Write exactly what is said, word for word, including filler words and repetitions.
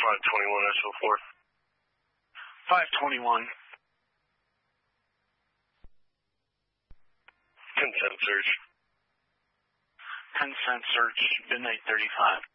five twenty-one S O four. five twenty-one. Consent search. Consent search, midnight thirty-five.